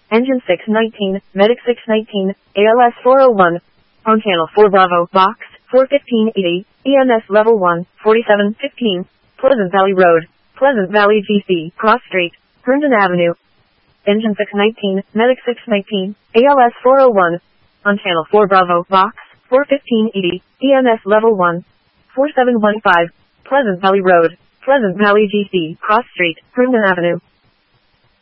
Engine 619, Medic 619, ALS 401. On Channel 4 Bravo, Box 41580, EMS Level 1, 4715, Pleasant Valley Road, Pleasant Valley GC, Cross Street, Herndon Avenue. Engine 619, Medic 619, ALS 401. On Channel 4 Bravo, Box 41580, EMS Level 1, 4715, Pleasant Valley Road, Pleasant Valley GC, Cross Street, Herndon Avenue.